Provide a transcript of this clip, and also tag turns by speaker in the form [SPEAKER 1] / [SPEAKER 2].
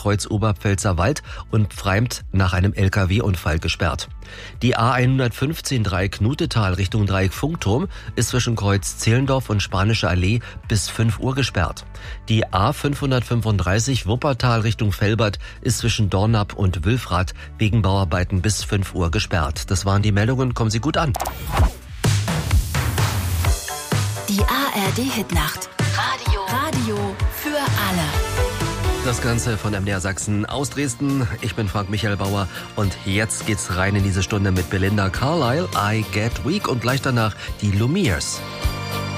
[SPEAKER 1] Kreuz Oberpfälzer Wald und Pfreimt nach einem LKW-Unfall gesperrt. Die A115 Dreieck Knutetal Richtung Dreieck Funkturm ist zwischen Kreuz Zehlendorf und Spanische Allee bis 5 Uhr gesperrt. Die A535 Wuppertal Richtung Velbert ist zwischen Dornap und Wülfrath wegen Bauarbeiten bis 5 Uhr gesperrt. Das waren die Meldungen. Kommen Sie gut an.
[SPEAKER 2] Die ARD-Hitnacht. Radio für alle.
[SPEAKER 1] Das Ganze von MDR Sachsen aus Dresden. Ich bin Frank Michael Bauer und jetzt geht's rein in diese Stunde mit Belinda Carlisle, I Get Weak und gleich danach die Lumières.